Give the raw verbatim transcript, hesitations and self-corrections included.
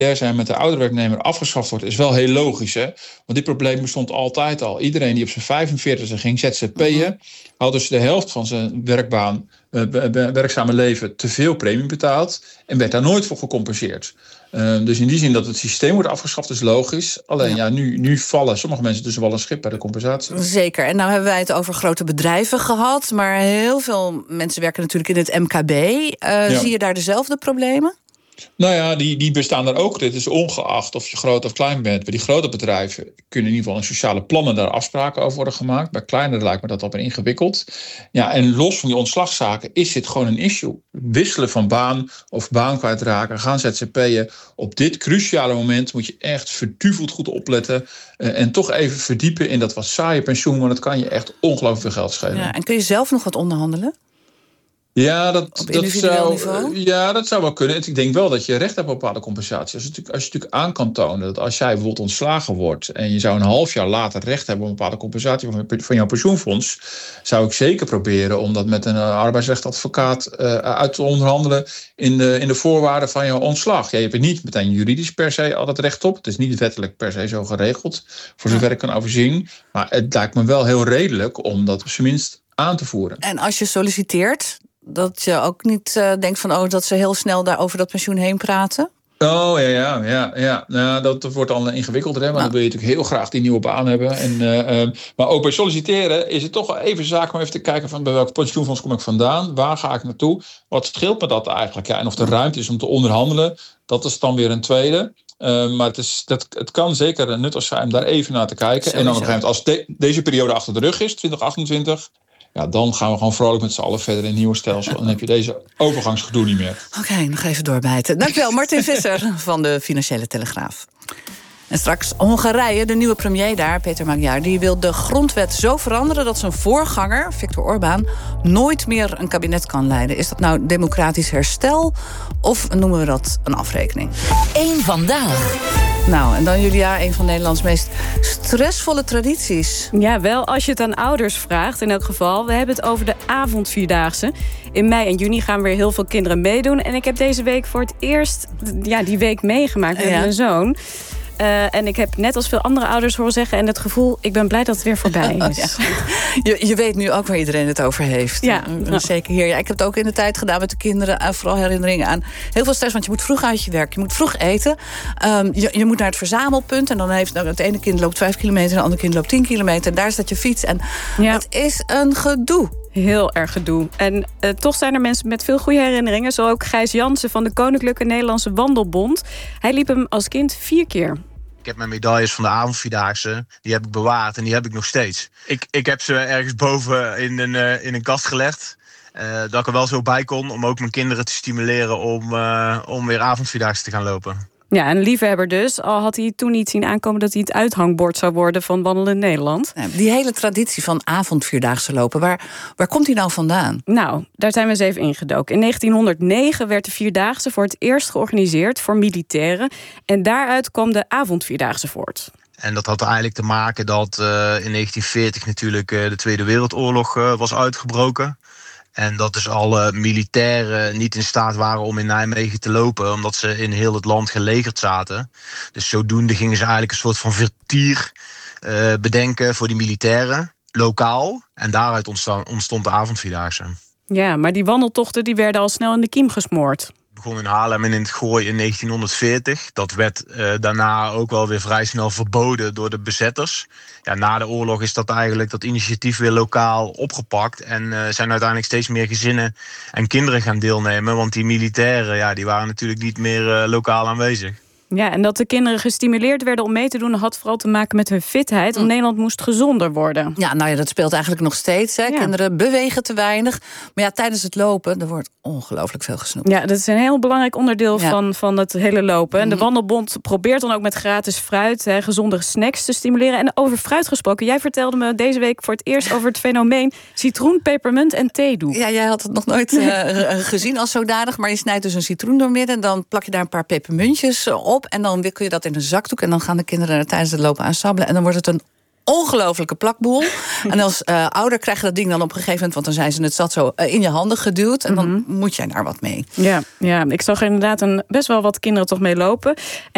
zijn met de oude werknemer afgeschaft wordt, is wel heel logisch. Hè? Want dit probleem bestond altijd al. Iedereen die op zijn vijfenveertigste ging Z Z P'en, mm-hmm. had dus de helft van zijn werkbaan, uh, werkzame leven te veel premie betaald en werd daar nooit voor gecompenseerd. Uh, dus in die zin dat het systeem wordt afgeschaft is logisch. Alleen ja, ja nu, nu vallen sommige mensen dus wel een schip bij de compensatie. Zeker. En nou hebben wij het over grote bedrijven gehad, maar heel veel mensen werken natuurlijk in het M K B. Uh, ja. Zie je daar dezelfde problemen? Nou ja, die, die bestaan er ook. Dit is ongeacht of je groot of klein bent. Bij die grote bedrijven kunnen in ieder geval in sociale plannen daar afspraken over worden gemaakt. Bij kleinere lijkt me dat al ingewikkeld. Ja, en los van die ontslagzaken is dit gewoon een issue. Wisselen van baan of baan kwijtraken, gaan Z Z P'en. Op dit cruciale moment moet je echt verduveld goed opletten. Uh, en toch even verdiepen in dat wat saaie pensioen. Want dat kan je echt ongelooflijk veel geld schelen. Ja, en kun je zelf nog wat onderhandelen? Ja, dat, op dat zou, niveau? ja, dat zou wel kunnen. Ik denk wel dat je recht hebt op bepaalde compensatie. Als je, natuurlijk, als je natuurlijk aan kan tonen dat als jij bijvoorbeeld ontslagen wordt en je zou een half jaar later recht hebben op een bepaalde compensatie van, van jouw pensioenfonds, zou ik zeker proberen om dat met een arbeidsrechtadvocaat uh, uit te onderhandelen in de, in de voorwaarden van jouw ontslag. Ja, je hebt er niet meteen juridisch per se altijd recht op. Het is niet wettelijk per se zo geregeld, voor zover ja. ik kan overzien. Maar het lijkt me wel heel redelijk om dat op zijn minst aan te voeren. En als je solliciteert, dat je ook niet uh, denkt van oh, dat ze heel snel daar over dat pensioen heen praten? Oh, ja, ja, ja. ja. Nou, dat wordt dan ingewikkelder, hè, want nou. dan wil je natuurlijk heel graag die nieuwe baan hebben. En, uh, uh, maar ook bij solliciteren is het toch even zaak om even te kijken van bij welk pensioenfonds kom ik vandaan? Waar ga ik naartoe? Wat scheelt me dat eigenlijk? Ja, en of er ruimte is om te onderhandelen, dat is dan weer een tweede. Uh, maar het, is, dat, het kan zeker nuttig zijn om daar even naar te kijken. Sowieso. En dan op een gegeven moment, als de, deze periode achter de rug is, twintig achtentwintig... ja, dan gaan we gewoon vrolijk met z'n allen verder in een nieuwe stelsel. En dan heb je deze overgangsgedoe niet meer. Oké, okay, nog even doorbijten. Dankjewel, Martin Visser van de Financiële Telegraaf. En straks Hongarije, de nieuwe premier daar, Peter Magyar, die wil de grondwet zo veranderen dat zijn voorganger, Viktor Orbán, nooit meer een kabinet kan leiden. Is dat nou democratisch herstel of noemen we dat een afrekening? Eén vandaag. Nou, en dan Julia, een van Nederlands meest stressvolle tradities. Ja, wel als je het aan ouders vraagt in elk geval. We hebben het over de avondvierdaagse. In mei en juni gaan weer heel veel kinderen meedoen. En ik heb deze week voor het eerst ja, die week meegemaakt met ja. mijn zoon. Uh, en ik heb net als veel andere ouders horen zeggen en het gevoel, ik ben blij dat het weer voorbij is. Ja. Je, je weet nu ook waar iedereen het over heeft. Ja. Uh, zeker hier. Ja, ik heb het ook in de tijd gedaan met de kinderen. Uh, vooral herinneringen aan heel veel stress, want je moet vroeg uit je werk. Je moet vroeg eten. Um, je, je moet naar het verzamelpunt. En dan heeft nou, het ene kind loopt vijf kilometer, en het andere kind loopt tien kilometer. En daar staat je fiets. En ja. het is een gedoe. Heel erg gedoe. En uh, toch zijn er mensen met veel goede herinneringen. Zo ook Gijs Jansen van de Koninklijke Nederlandse Wandelbond. Hij liep hem als kind vier keer. Ik heb mijn medailles van de avondvierdaagse, die heb ik bewaard en die heb ik nog steeds. Ik, ik heb ze ergens boven in een, uh, in een kast gelegd. Uh, dat ik er wel zo bij kon om ook mijn kinderen te stimuleren om, uh, om weer avondvierdaagse te gaan lopen. Ja, een liefhebber dus. Al had hij toen niet zien aankomen dat hij het uithangbord zou worden van Wandelen Nederland. Ja, die hele traditie van avondvierdaagse lopen, waar, waar komt die nou vandaan? Nou, daar zijn we eens even ingedoken. In negentienhonderdnegen werd de Vierdaagse voor het eerst georganiseerd voor militairen. En daaruit kwam de avondvierdaagse voort. En dat had eigenlijk te maken dat uh, in negentien veertig natuurlijk uh, de Tweede Wereldoorlog uh, was uitgebroken. En dat dus alle militairen niet in staat waren om in Nijmegen te lopen, omdat ze in heel het land gelegerd zaten. Dus zodoende gingen ze eigenlijk een soort van vertier uh, bedenken voor die militairen, lokaal. En daaruit ontstond, ontstond de avondvierdaagse. Ja, maar die wandeltochten die werden al snel in de kiem gesmoord. Het begon in Haarlem en in het Gooi in negentienhonderdveertig. Dat werd uh, daarna ook wel weer vrij snel verboden door de bezetters. Ja, na de oorlog is dat eigenlijk dat initiatief weer lokaal opgepakt. En uh, zijn uiteindelijk steeds meer gezinnen en kinderen gaan deelnemen. Want die militairen ja, die waren natuurlijk niet meer uh, lokaal aanwezig. Ja, en dat de kinderen gestimuleerd werden om mee te doen had vooral te maken met hun fitheid. Want Nederland moest gezonder worden. Ja, nou ja, dat speelt eigenlijk nog steeds. Hè. Ja. Kinderen bewegen te weinig. Maar ja, tijdens het lopen, er wordt ongelooflijk veel gesnoept. Ja, dat is een heel belangrijk onderdeel ja. van, van het hele lopen. En de Wandelbond probeert dan ook met gratis fruit, hè, gezonde snacks te stimuleren. En over fruit gesproken, jij vertelde me deze week voor het eerst over het fenomeen citroen, pepermunt en theedoek. Ja, jij had het nog nooit uh, gezien als zodanig. Maar je snijdt dus een citroen doormidden en dan plak je daar een paar pepermuntjes op. En dan wikkel je dat in een zakdoek. En dan gaan de kinderen er tijdens het lopen aan sabbelen. En dan wordt het een ongelofelijke plakboel. En als uh, ouder krijg je dat ding dan op een gegeven moment, want dan zijn ze het zat zo uh, in je handen geduwd. En dan mm-hmm. moet jij daar wat mee. Ja, ja, ik zag er inderdaad een, best wel wat kinderen toch mee lopen. En